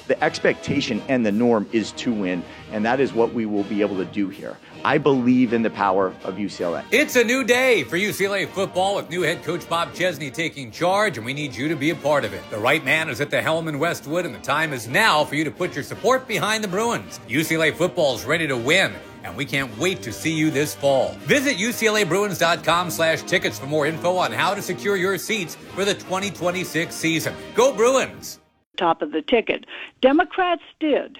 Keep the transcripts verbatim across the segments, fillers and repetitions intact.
The expectation and the norm is to win, and that is what we will be able to do here. I believe in the power of U C L A. It's a new day for U C L A football with new head coach Bob Chesney taking charge, and we need you to be a part of it. The right man is at the helm in Westwood, and the time is now for you to put your support behind the Bruins. U C L A football is ready to win, and we can't wait to see you this fall. Visit U C L A Bruins dot com slash tickets for more info on how to secure your seats for the twenty twenty-six season. Go Bruins! Top of the ticket. Democrats did.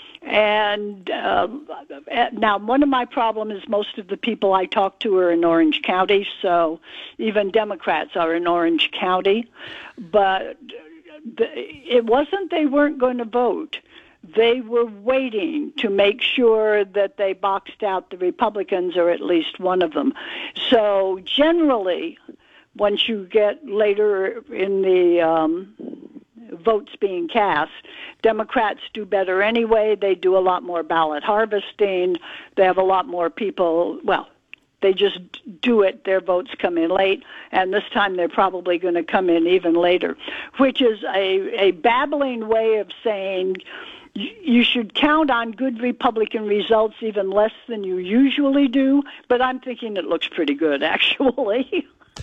And uh, now one of my problems is most of the people I talk to are in Orange County, so even Democrats are in Orange County. But the, it wasn't they weren't going to vote. They were waiting to make sure that they boxed out the Republicans, or at least one of them. So generally, once you get later in the um, votes being cast, Democrats do better anyway. They do a lot more ballot harvesting. They have a lot more people, well, they just do it. Their votes come in late, and this time they're probably going to come in even later, which is a, a babbling way of saying you should count on good Republican results even less than you usually do, but I'm thinking it looks pretty good, actually.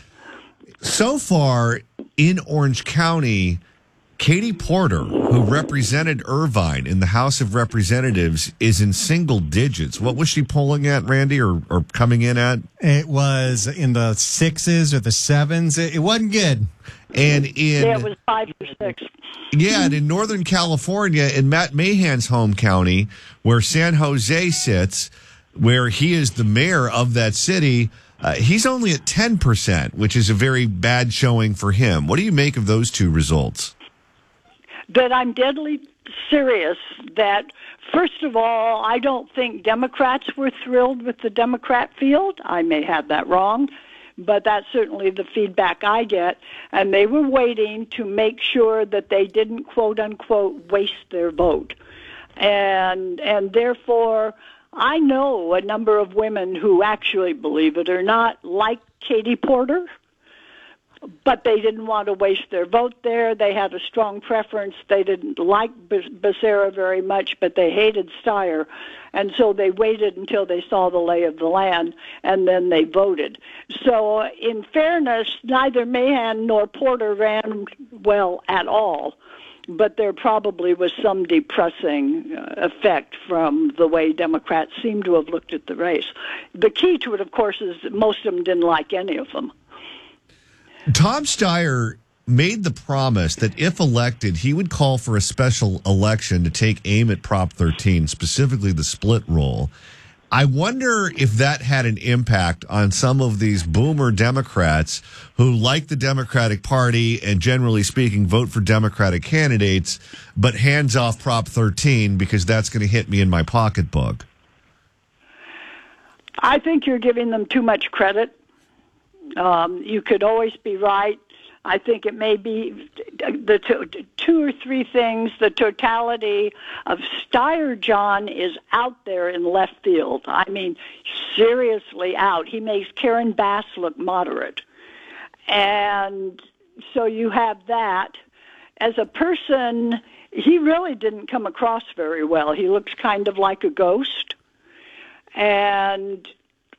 So far, in Orange County, Katie Porter, who represented Irvine in the House of Representatives, is in single digits. What was she polling at, Randy, or, or coming in at? It was in the sixes or the sevens. It, it wasn't good. And in yeah, it was five or six. Yeah, and in Northern California, in Matt Mahan's home county, where San Jose sits, where he is the mayor of that city, uh, he's only at ten percent, which is a very bad showing for him. What do you make of those two results? That I'm deadly serious that, first of all, I don't think Democrats were thrilled with the Democrat field. I may have that wrong, but that's certainly the feedback I get. And they were waiting to make sure that they didn't, quote unquote, waste their vote. And and therefore, I know a number of women who actually, believe it or not, like Katie Porter, but they didn't want to waste their vote there. They had a strong preference. They didn't like Becerra very much, but they hated Steyer. And so they waited until they saw the lay of the land, and then they voted. So in fairness, neither Mahan nor Porter ran well at all, but there probably was some depressing uh, effect from the way Democrats seem to have looked at the race. The key to it, of course, is that most of them didn't like any of them. Tom Steyer made the promise that if elected, he would call for a special election to take aim at Prop thirteen, specifically the split roll. I wonder if that had an impact on some of these boomer Democrats who like the Democratic Party and, generally speaking, vote for Democratic candidates, but hands off Prop thirteen because that's going to hit me in my pocketbook. I think you're giving them too much credit. Um, you could always be right. I think it may be the two, two or three things. The totality of Steyer John is out there in left field. I mean, seriously out. He makes Karen Bass look moderate. And so you have that. As a person, he really didn't come across very well. He looks kind of like a ghost. And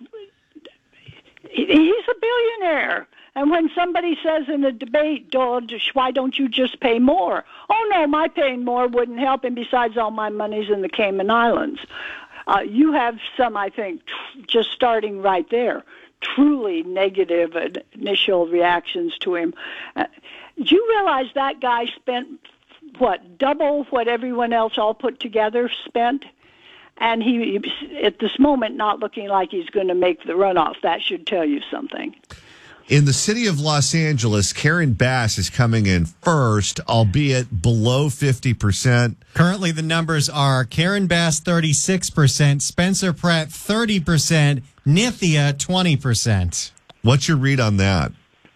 he's a billionaire. And when somebody says in a debate, Dodge, why don't you just pay more? Oh, no, my paying more wouldn't help, and besides, all my money's in the Cayman Islands. Uh, you have some, I think, tr- just starting right there, truly negative initial reactions to him. Uh, do you realize that guy spent, what, double what everyone else all put together spent? And he, at this moment, not looking like he's going to make the runoff. That should tell you something. In the city of Los Angeles, Karen Bass is coming in first, albeit below fifty percent. Currently, the numbers are Karen Bass, thirty-six percent, Spencer Pratt, thirty percent, Nithya, twenty percent. What's your read on that?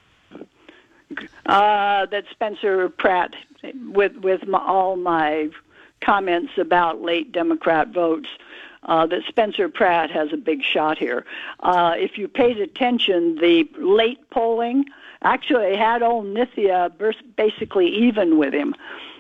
Uh, that Spencer Pratt, with, with my, all my comments about late Democrat votes, Uh, that Spencer Pratt has a big shot here. Uh, if you paid attention, the late polling actually had old Nithya basically even with him.